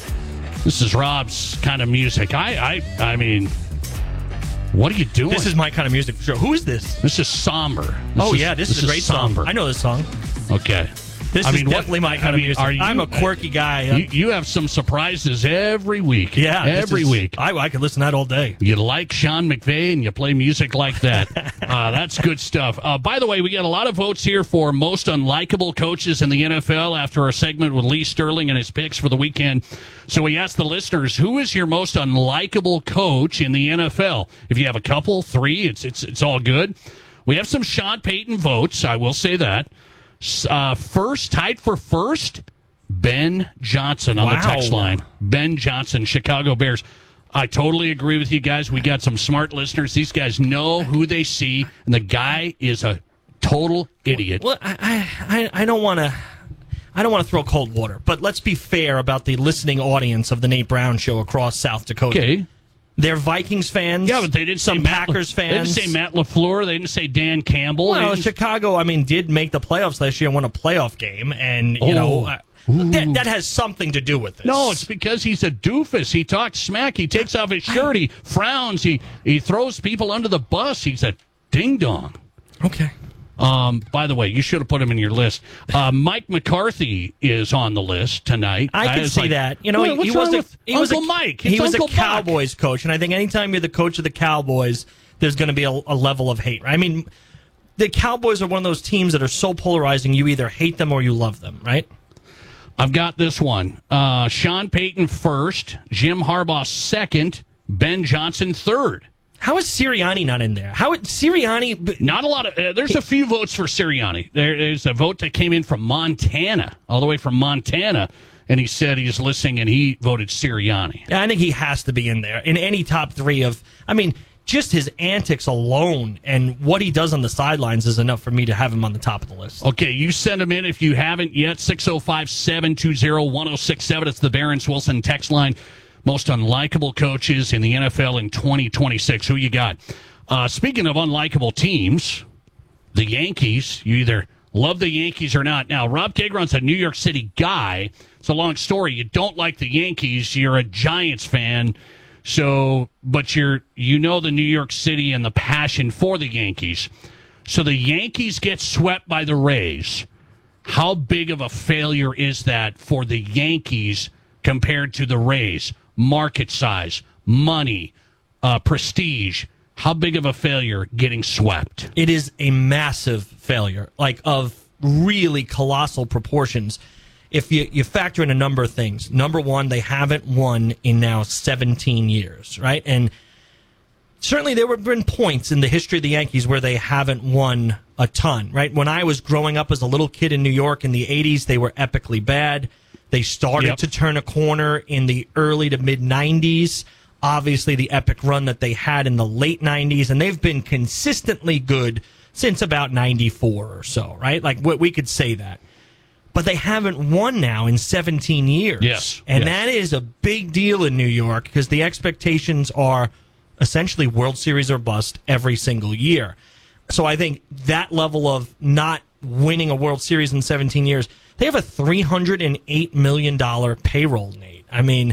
This is Rob's kind of music. I, I, I mean, what are you doing? This is my kind of music for sure. Who is this? This is somber. This oh is, yeah, this, this is a great somber. song. I know this song. Okay. This I is mean, definitely what, my kind I mean, of music. you, I'm a quirky guy. You, you have some surprises every week. Yeah, every is, week. I, I could listen to that all day. You like Sean McVay and you play music like that. uh, that's good stuff. Uh, by the way, we got a lot of votes here for most unlikable coaches in the N F L after our segment with Lee Sterling and his picks for the weekend. So we asked the listeners, who is your most unlikable coach in the N F L? If you have a couple, three, it's it's it's all good. We have some Sean Payton votes, I will say that. Uh, first, tied for first, Ben Johnson on wow. the text line. Ben Johnson, Chicago Bears. I totally agree with you guys. We got some smart listeners. These guys know who they see, and the guy is a total idiot. Well, I I, I don't want to. I don't want to throw cold water, but let's be fair about the listening audience of the Nate Brown Show across South Dakota. Okay. They're Vikings fans. Yeah, but they didn't some say Matt, Packers fans. They didn't say Matt LaFleur. They didn't say Dan Campbell. Well, Chicago, I mean, did make the playoffs last year and won a playoff game, and you oh. know uh, that, that has something to do with this. No, it's because he's a doofus. He talks smack. He takes off his shirt. He frowns. He he throws people under the bus. He's a ding dong. Okay. Um, by the way, you should have put him in your list. Uh, Mike McCarthy is on the list tonight. I can I see like, that. You know, what, he, he was a, he Uncle was a, Mike. He It's was Uncle a Cowboys Buck. coach, and I think anytime you're the coach of the Cowboys, there's going to be a, a level of hate. I mean, the Cowboys are one of those teams that are so polarizing. You either hate them or you love them, right? I've got this one. Uh, Sean Payton first, Jim Harbaugh second, Ben Johnson third. How is Sirianni not in there? How Sirianni? Not a lot of. Uh, there's a few votes for Sirianni. There, there's a vote that came in from Montana, all the way from Montana, and he said he's listening, and he voted Sirianni. Yeah, I think he has to be in there in any top three of. I mean, just his antics alone and what he does on the sidelines is enough for me to have him on the top of the list. Okay, you send him in if you haven't yet. six oh five, seven two zero, one oh six seven. It's the Barron's Wilson text line. Most unlikable coaches in the N F L in twenty twenty-six. Who you got? Uh, speaking of unlikable teams, the Yankees. You either love the Yankees or not. Now, Rob Kagron's a New York City guy. It's a long story. You don't like the Yankees. You're a Giants fan. So, but you're you know the New York City and the passion for the Yankees. So the Yankees get swept by the Rays. How big of a failure is that for the Yankees compared to the Rays? Market size, money, uh, prestige. How big of a failure getting swept? It is a massive failure, like of really colossal proportions. if you, you factor in a number of things. Number one, they haven't won in now seventeen years, right? And certainly there have been points in the history of the Yankees where they haven't won a ton, right? When I was growing up as a little kid in New York in the eighties, they were epically bad. They started Yep. to turn a corner in the early to mid-nineties. Obviously, the epic run that they had in the late nineties, and they've been consistently good since about ninety-four or so, right? Like, we, we could say that. But they haven't won now in seventeen years. Yes. And yes. that is a big deal in New York because the expectations are essentially World Series or bust every single year. So I think that level of not winning a World Series in seventeen years, they have a three hundred eight million dollars payroll, Nate. I mean,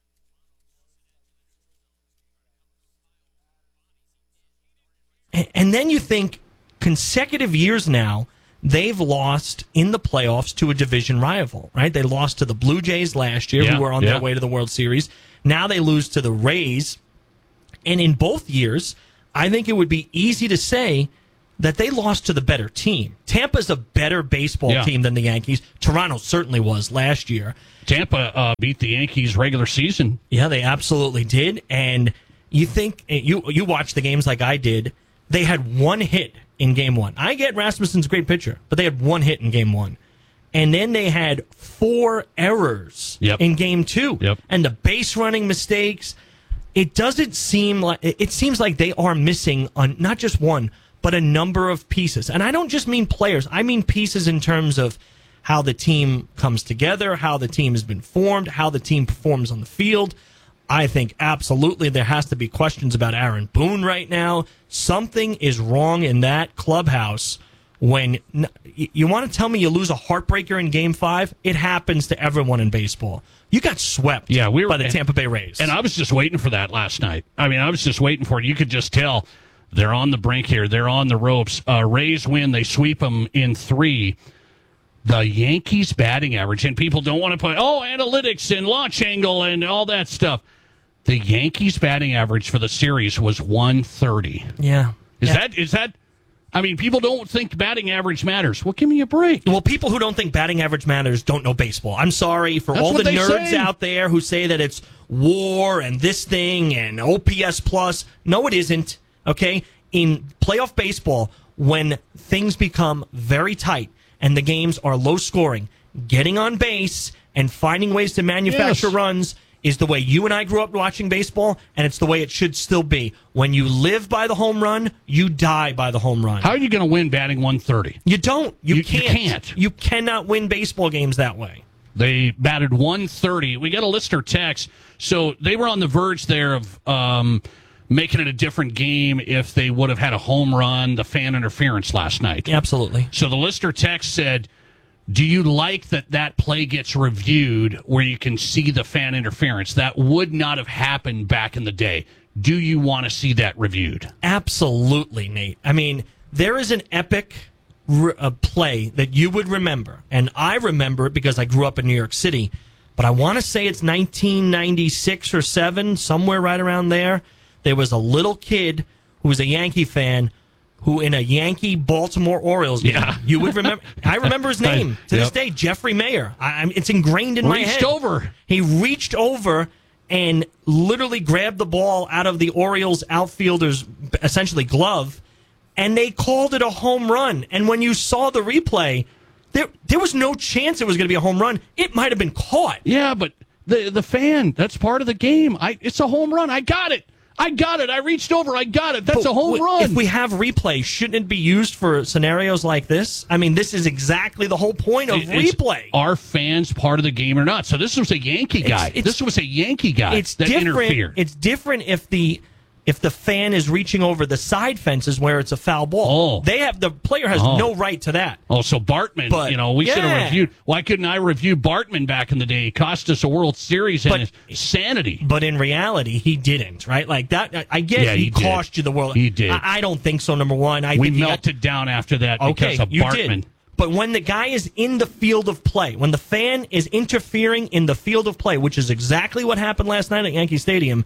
and then you think consecutive years now, they've lost in the playoffs to a division rival, right? They lost to the Blue Jays last year, Yeah, who were on yeah. their way to the World Series. Now they lose to the Rays. And in both years, I think it would be easy to say that they lost to the better team. Tampa's a better baseball Yeah. team than the Yankees. Toronto certainly was last year. Tampa uh, beat the Yankees regular season. Yeah, they absolutely did. And you think you you watch the games like I did. They had one hit in game one. I get Rasmussen's a great pitcher, but they had one hit in game one. And then they had four errors Yep. in game two. Yep. And the base running mistakes. It doesn't seem like it seems like they are missing on not just one, but a number of pieces. And I don't just mean players. I mean pieces in terms of how the team comes together, how the team has been formed, how the team performs on the field. I think absolutely there has to be questions about Aaron Boone right now. Something is wrong in that clubhouse when you want to tell me you lose a heartbreaker in game five. It happens to everyone in baseball. You got swept Yeah, we were, by the and, Tampa Bay Rays. And I was just waiting for that last night. I mean, I was just waiting for it. You could just tell they're on the brink here. They're on the ropes. Uh, Rays win. They sweep them in three. The Yankees batting average, and people don't want to put, oh, analytics and launch angle and all that stuff. The Yankees batting average for the series was one thirty. Yeah. Is Yeah. that, is that, I mean, people don't think batting average matters. Well, give me a break. Well, people who don't think batting average matters don't know baseball. I'm sorry for That's all what the they nerds say. out there who say that it's WAR and this thing and O P S plus. No, it isn't. Okay? In playoff baseball, when things become very tight and the games are low scoring, getting on base and finding ways to manufacture Yes. runs is the way you and I grew up watching baseball, and it's the way it should still be. When you live by the home run, you die by the home run. How are you going to win batting one thirty? You don't. You, You- you can't. can't. You cannot win baseball games that way. They batted one thirty. We got a listener text. So they were on the verge there of um, making it a different game if they would have had a home run, the fan interference last night. Absolutely. So the listener text said, do you like that that play gets reviewed where you can see the fan interference? That would not have happened back in the day. Do you want to see that reviewed? Absolutely, Nate. I mean, there is an epic r- uh, play that you would remember, and I remember it because I grew up in New York City, but I want to say it's nineteen ninety-six or seven, somewhere right around there. There was a little kid who was a Yankee fan who in a Yankee Baltimore Orioles game, Yeah. you would remember. I remember his name to this Yep. day, Jeffrey Mayer. I, I'm- it's ingrained in my head. Reached over. He reached over and literally grabbed the ball out of the Orioles outfielder's essentially glove, and they called it a home run. And when you saw the replay, there there was no chance it was going to be a home run. It might have been caught. Yeah, but the the fan, that's part of the game. I It's a home run. I got it. I got it. I reached over. I got it. That's But a home w- run. If we have replay, shouldn't it be used for scenarios like this? I mean, this is exactly the whole point of It- it's- replay. Are fans part of the game or not? So this was a Yankee guy. It's- this was a Yankee guy It's that different. interfered. It's different if the if the fan is reaching over the side fences where it's a foul ball. Oh. They have the player has Oh. no right to that. Oh, so Bartman, But, you know, we should have yeah. reviewed. Why couldn't I review Bartman back in the day? He cost us a World Series and But- his sanity. But in reality, he didn't. Right? Like that. I- I get Yeah, he, he did. cost you the world. He did. I, I don't think so. Number one, I we think he got- melted down after that Okay, because of you Bartman. did. But when the guy is in the field of play, when the fan is interfering in the field of play, which is exactly what happened last night at Yankee Stadium,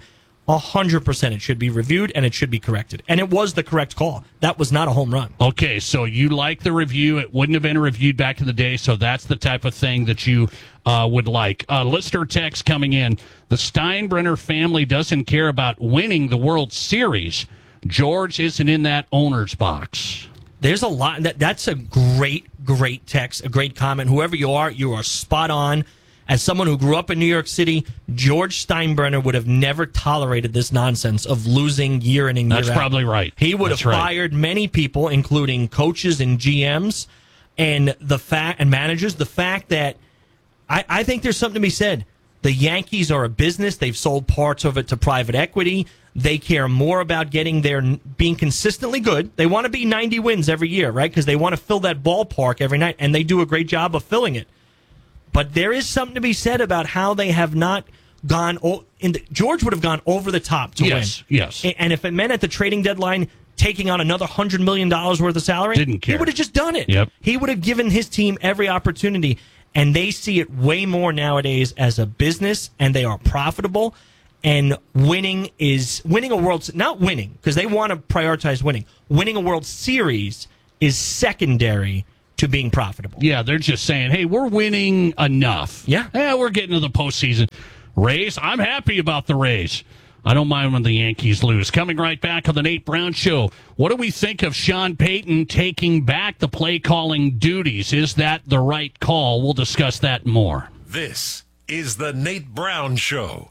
one hundred percent it should be reviewed and it should be corrected. And it was the correct call. That was not a home run. Okay, so you like the review. It wouldn't have been reviewed back in the day, so that's the type of thing that you uh, would like. Uh, listener text coming in. The Steinbrenner family doesn't care about winning the World Series. George isn't in that owner's box. There's a lot. That, that's a great, great text, a great comment. Whoever you are, you are spot on. As someone who grew up in New York City, George Steinbrenner would have never tolerated this nonsense of losing year in and year out. That's probably right. He would That's have right. fired many people, including coaches and G Ms and the fact and managers. The fact that I, I think there's something to be said. The Yankees are a business. They've sold parts of it to private equity. They care more about getting their being consistently good. They want to be ninety wins every year, right? Because they want to fill that ballpark every night, and they do a great job of filling it. But there is something to be said about how they have not gone. O- in the, George would have gone over the top to yes, win. Yes, yes. And if it meant at the trading deadline taking on another one hundred million dollars worth of salary, didn't care. He would have just done it. Yep. He would have given his team every opportunity. And they see it way more nowadays as a business, and they are profitable. And winning is winning a World not winning because they want to prioritize winning. Winning a World Series is secondary to being profitable. Yeah, they're just saying, hey, we're winning enough. Yeah. Yeah, we're getting to the postseason. Rays, I'm happy about the Rays. I don't mind when the Yankees lose. Coming right back on the Nate Brown Show. What do we think of Sean Payton taking back the play-calling duties? Is that the right call? We'll discuss that more. This is the Nate Brown Show.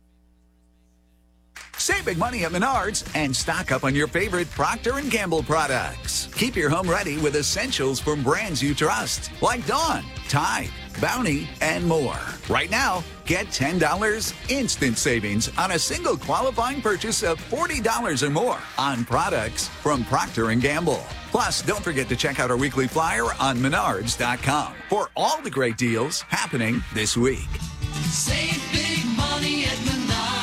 Save big money at Menards and stock up on your favorite Procter and Gamble products. Keep your home ready with essentials from brands you trust, like Dawn, Tide, Bounty, and more. Right now, get ten dollars instant savings on a single qualifying purchase of forty dollars or more on products from Procter and Gamble. Plus, don't forget to check out our weekly flyer on menards dot com for all the great deals happening this week. Save big money at Menards.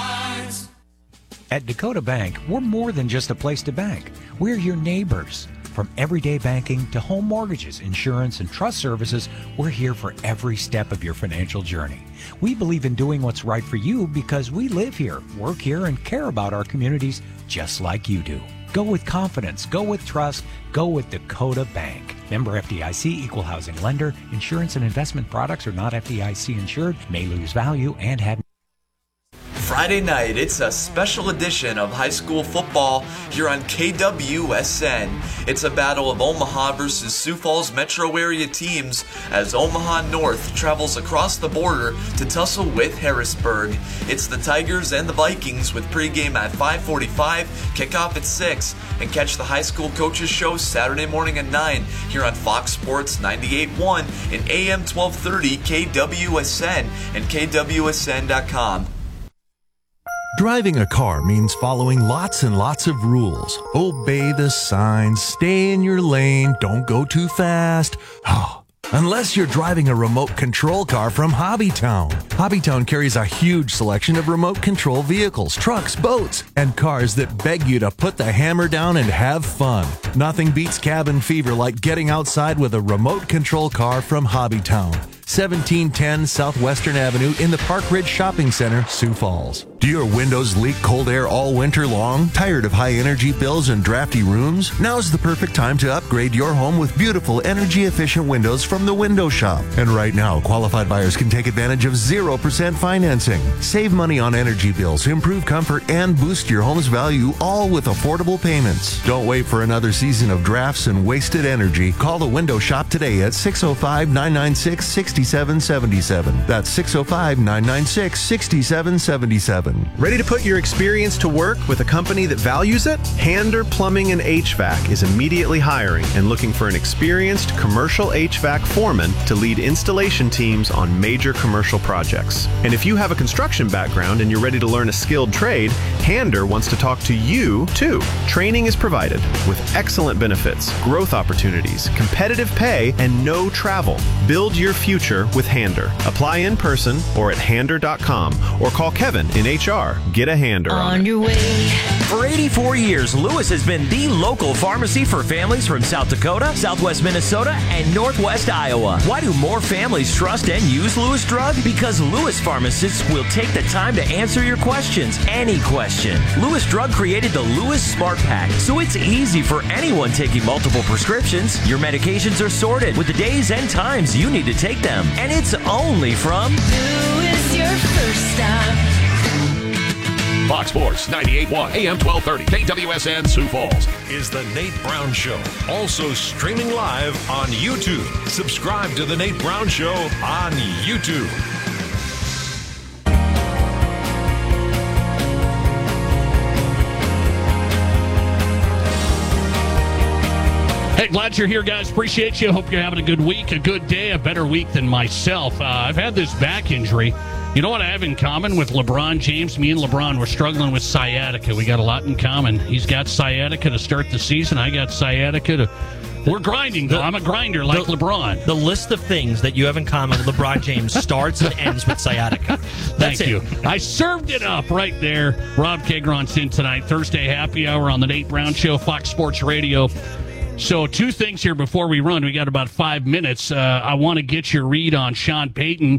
At Dakota Bank, we're more than just a place to bank. We're your neighbors. From everyday banking to home mortgages, insurance, and trust services, we're here for every step of your financial journey. We believe in doing what's right for you because we live here, work here, and care about our communities just like you do. Go with confidence. Go with trust. Go with Dakota Bank. Member F D I C, equal housing lender. Insurance and investment products are not F D I C insured, may lose value, and have Friday night, it's a special edition of high school football here on K W S N. It's a battle of Omaha versus Sioux Falls metro area teams as Omaha North travels across the border to tussle with Harrisburg. It's the Tigers and the Vikings with pregame at five forty-five, kickoff at six, and catch the high school coaches show Saturday morning at nine here on Fox Sports ninety-eight point one and A M twelve thirty K W S N and K W S N dot com. Driving a car means following lots and lots of rules. Obey the signs, stay in your lane, don't go too fast. Unless you're driving a remote control car from Hobbytown. Hobbytown carries a huge selection of remote control vehicles, trucks, boats, and cars that beg you to put the hammer down and have fun. Nothing beats cabin fever like getting outside with a remote control car from Hobbytown. seventeen ten Southwestern Avenue in the Park Ridge Shopping Center, Sioux Falls. Do your windows leak cold air all winter long? Tired of high energy bills and drafty rooms? Now's the perfect time to upgrade your home with beautiful energy efficient windows from the Window Shop. And right now, qualified buyers can take advantage of zero percent financing. Save money on energy bills, improve comfort, and boost your home's value, all with affordable payments. Don't wait for another season of drafts and wasted energy. Call the Window Shop today at six oh five, nine nine six, six seven seven seven. That's six oh five, nine nine six, six seven seven seven. Ready to put your experience to work with a company that values it? Hander Plumbing and H V A C is immediately hiring and looking for an experienced commercial H V A C foreman to lead installation teams on major commercial projects. And if you have a construction background and you're ready to learn a skilled trade, Hander wants to talk to you too. Training is provided with excellent benefits, growth opportunities, competitive pay, and no travel. Build your future future with Hander. Apply in person or at hander dot com or call Kevin in H R. Get a Hander on, On it. your way. For eighty-four years, Lewis has been the local pharmacy for families from South Dakota, Southwest Minnesota, and Northwest Iowa. Why do more families trust and use Lewis Drug? Because Lewis pharmacists will take the time to answer your questions, any question. Lewis Drug created the Lewis Smart Pack, so it's easy for anyone taking multiple prescriptions. Your medications are sorted with the days and times you need to take them, and it's only from Lewis, your first stop. Fox Sports ninety-eight point one, A M twelve thirty, K W S N Sioux Falls is the Nate Brown Show. Also streaming live on YouTube. Subscribe to the Nate Brown Show on YouTube. Hey, glad you're here, guys. Appreciate you. Hope you're having a good week, a good day, a better week than myself. Uh, I've had this back injury. You know what I have in common with LeBron James? Me and LeBron, we're struggling with sciatica. We got a lot in common. He's got sciatica to start the season. I got sciatica to... We're grinding, though. I'm a grinder like the, LeBron. The list of things that you have in common with LeBron James starts and ends with sciatica. That's Thank it. you. I served it up right there. Rob Kegron's in tonight. Thursday happy hour on the Nate Brown Show, Fox Sports Radio. So two things here before we run. We got about five minutes. Uh, I want to get your read on Sean Payton.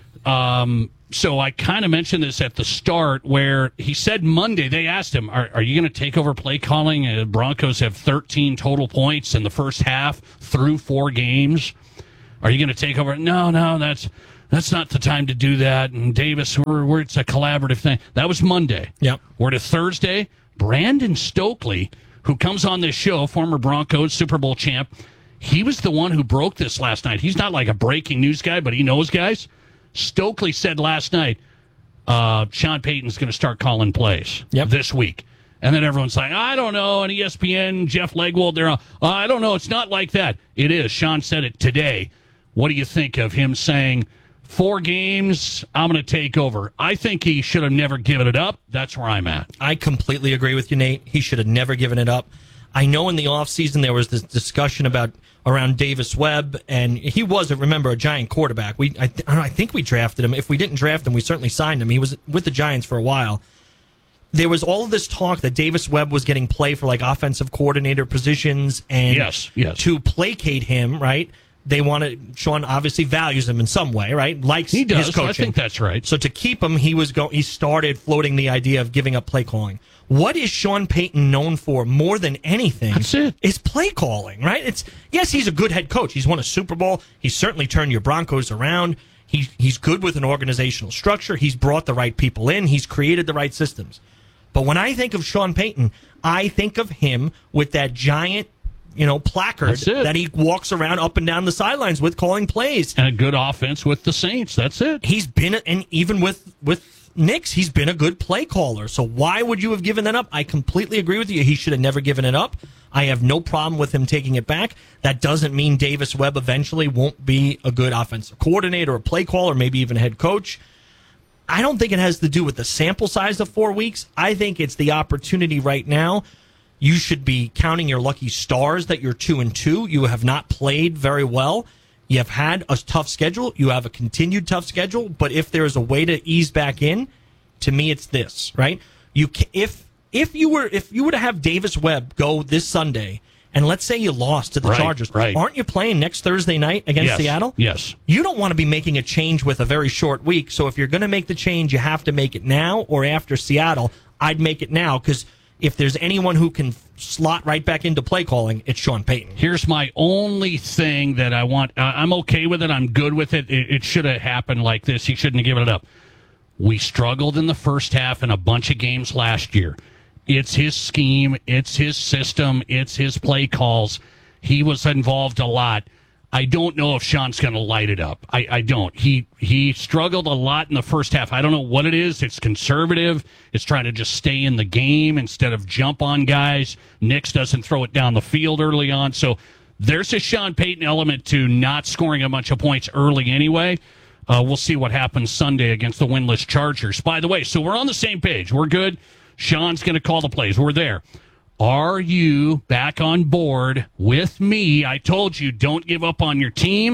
Um, so I kind of mentioned this at the start where he said Monday, they asked him, are, are you going to take over play calling? Uh, Broncos have thirteen total points in the first half through four games. Are you going to take over? No, no, that's that's not the time to do that. And Davis, we're, we're, it's a collaborative thing. That was Monday. Yep. We're to Thursday. Brandon Stokely, who comes on this show, former Broncos Super Bowl champ, he was the one who broke this last night. He's not like a breaking news guy, but he knows guys. Stokely said last night, uh, Sean Payton's going to start calling plays yep. this week. And then everyone's like, I don't know. And E S P N, Jeff Legwold, they're all, oh, I don't know. It's not like that. It is. Sean said it today. What do you think of him saying, four games, I'm going to take over? I think he should have never given it up. That's where I'm at. I completely agree with you, Nate. He should have never given it up. I know in the offseason there was this discussion about around Davis Webb, and he wasn't, remember, a Giant quarterback. We, I, th- I, don't know, I think we drafted him. If we didn't draft him, we certainly signed him. He was with the Giants for a while. There was all of this talk that Davis Webb was getting play for like offensive coordinator positions, and yes, yes. to placate him, right? They wanted, Sean obviously values him in some way, right? Likes he does, his coaching. I think that's right. So to keep him, he was go- he started floating the idea of giving up play calling. What is Sean Payton known for more than anything? That's it. Is play calling, right? It's yes, he's a good head coach. He's won a Super Bowl. He's certainly turned your Broncos around. He, he's good with an organizational structure. He's brought the right people in. He's created the right systems. But when I think of Sean Payton, I think of him with that giant, you know, placard that he walks around up and down the sidelines with, calling plays. And a good offense with the Saints. That's it. He's been, and even with with Knicks, he's been a good play caller. So why would you have given that up? I completely agree with you. He should have never given it up. I have no problem with him taking it back. That doesn't mean Davis Webb eventually won't be a good offensive coordinator, or play caller, maybe even a head coach. I don't think it has to do with the sample size of four weeks. I think it's the opportunity right now. You should be counting your lucky stars that you're two and two. You have not played very well. You have had a tough schedule. You have a continued tough schedule. But if there is a way to ease back in, to me, it's this, right? You can, if if you were if you were to have Davis Webb go this Sunday, and let's say you lost to the right, Chargers, right. aren't you playing next Thursday night against yes, Seattle? Yes. You don't want to be making a change with a very short week. So if you're going to make the change, you have to make it now or after Seattle. I'd make it now, because if there's anyone who can slot right back into play calling, it's Sean Payton. Here's my only thing that I want. Uh, I'm okay with it. I'm good with it. It, it should have happened like this. He shouldn't have given it up. We struggled in the first half in a bunch of games last year. It's his scheme. It's his system. It's his play calls. He was involved a lot. I don't know if Sean's going to light it up. I, I don't. He he struggled a lot in the first half. I don't know what it is. It's conservative. It's trying to just stay in the game instead of jump on guys. Nix doesn't throw it down the field early on. So there's a Sean Payton element to not scoring a bunch of points early anyway. Uh, we'll see what happens Sunday against the winless Chargers. By the way, so we're on the same page. We're good. Sean's going to call the plays. We're there. Are you back on board with me? I told you, don't give up on your team.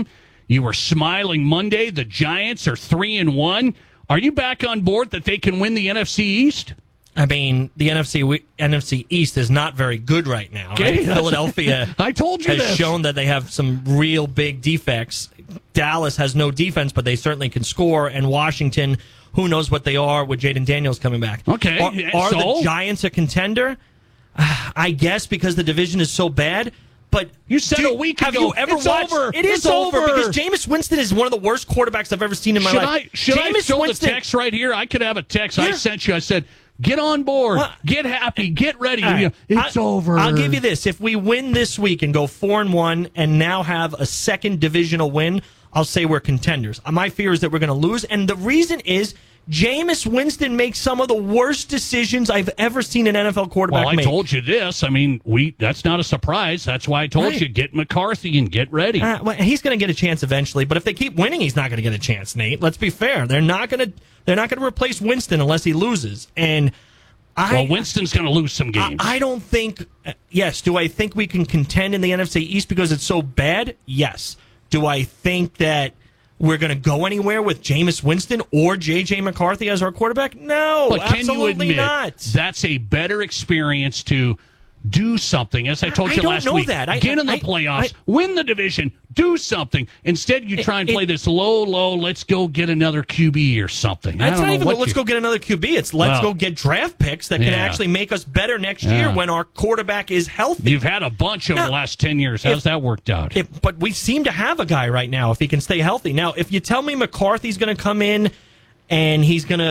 You were smiling Monday. The Giants are three and one. Are you back on board that they can win the N F C East? I mean, the N F C N F C East is not very good right now. Okay, right? Philadelphia I told you has this. shown that they have some real big defects. Dallas has no defense, but they certainly can score. And Washington, who knows what they are with Jaden Daniels coming back. Okay, Are, are so? the Giants a contender? Uh, I guess because the division is so bad. But you said do, a week have ago, you ever it's watched? over. It is It's over, over. because Jameis Winston is one of the worst quarterbacks I've ever seen in my should life. I, should Jameis I show Winston, the text right here? I could have a text. I Yeah. sent you. I said, get on board. Well, get happy. Get ready. All right. It's I, over. I'll give you this. If we win this week and go four and one and now have a second divisional win, I'll say we're contenders. My fear is that we're going to lose. And the reason is Jameis Winston makes some of the worst decisions I've ever seen an N F L quarterback Well, I make. told you this. I mean, we that's not a surprise. That's why I told Right. you, get McCarthy and get ready. Uh, well, he's going to get a chance eventually, but if they keep winning, he's not going to get a chance, Nate. Let's be fair. They're not going to they're not going to replace Winston unless he loses. And I well, Winston's going to lose some games. I, I don't think uh, yes, do I think we can contend in the N F C East because it's so bad? Yes. Do I think that we're going to go anywhere with Jameis Winston or J J McCarthy as our quarterback? No, but can absolutely you admit not. that's a better experience to do something? As I told I you don't last know week, that. I- get in the I- playoffs, I- win the division, do something. Instead, you try and It- play this low, low, let's go get another Q B or something. I That's don't not know even what let's you- go get another Q B. It's let's Well, go get draft picks that can yeah. actually make us better next Yeah. year when our quarterback is healthy. You've had a bunch over Now, the last ten years. How's if- that worked out? If, but we seem to have a guy right now if he can stay healthy. Now, if you tell me McCarthy's going to come in and he's going to